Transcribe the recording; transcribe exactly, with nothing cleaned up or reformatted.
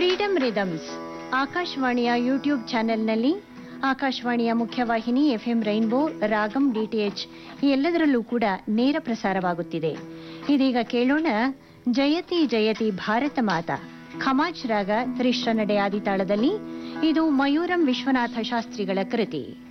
Freedom rhythms ಆಕಾಶವಾಣಿಯ YouTube ಚಾನೆಲ್ನಲ್ಲಿ ಆಕಾಶವಾಣಿಯ ಮುಖ್ಯವಾಹಿನಿ ಎಫ್ಎಂ ರೈನ್ಬೋ, ರಾಗಂ, ಡಿಟಿಎಚ್ ಈ ಎಲ್ಲದರಲ್ಲೂ ಕೂಡ ನೇರ ಪ್ರಸಾರವಾಗುತ್ತಿದೆ. ಇದೀಗ ಕೇಳೋಣ ಜಯತಿ ಜಯತಿ ಭಾರತ ಮಾತಾ ಖಮಾಜ್ ರಾಗ ತ್ರಿಶ್ರ ನಡೆ ಆದಿತಾಳದಲ್ಲಿ. ಇದು ಮಯೂರಂ ವಿಶ್ವನಾಥ ಶಾಸ್ತ್ರಿಗಳ ಕೃತಿ.